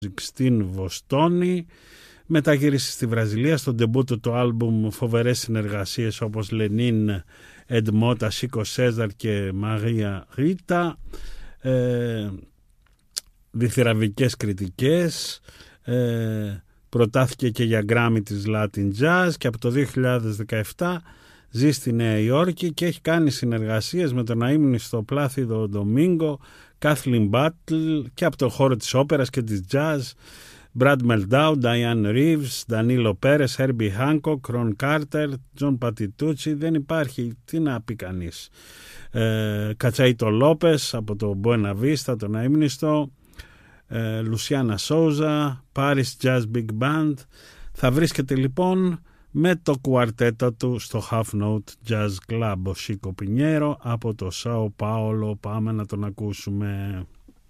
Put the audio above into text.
στην Βοστόνη, μεταγύρισε στη Βραζιλία, στο ντεμπούτο του άλμπουμ φοβερές συνεργασίες όπως Λενίν, Εντμότα, Σίκο Σέζαρ και Μαρία Ρίτα, διθυραβικές κριτικές, προτάθηκε και για Γκράμι της Latin Jazz και από το 2017 ζει στη Νέα Υόρκη και έχει κάνει συνεργασίες με τον αείμνηστο Πλάθιδο Ντομίνγκο, Κάθλιν Μπάτλ και από το χώρο της όπερας και της jazz, Brad Meldau, Diane Reeves, Danilo Perez, Herbie Hancock, Ron Carter, John Patitucci, δεν υπάρχει, τι να πει κανείς. Κατσαΐτο Λόπες από το Buena Vista, τον αείμνηστο, Λουσιάνα Σόουζα, Paris Jazz Big Band. Θα βρίσκεται λοιπόν με το κουαρτέτο του στο Half Note Jazz Club, ο Σίκο Πινιέρο από το Σάο Πάολο. Πάμε να τον ακούσουμε.